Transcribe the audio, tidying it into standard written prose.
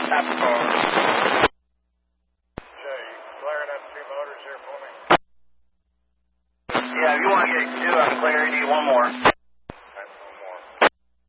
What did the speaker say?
That's the car. Jay, clearing up 2 motors here for me? Yeah, if you want to get 2, I'm clear. You need 1 more.